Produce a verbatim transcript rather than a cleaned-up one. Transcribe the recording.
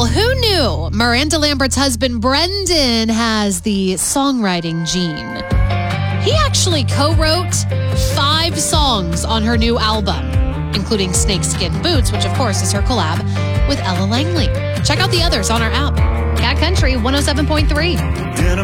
Well, who knew Miranda Lambert's husband, Brendan, has the songwriting gene? He actually co-wrote five songs on her new album, including Snakeskin Boots, which of course is her collab with Ella Langley. Check out the others on our app. Cat Country one oh seven point three.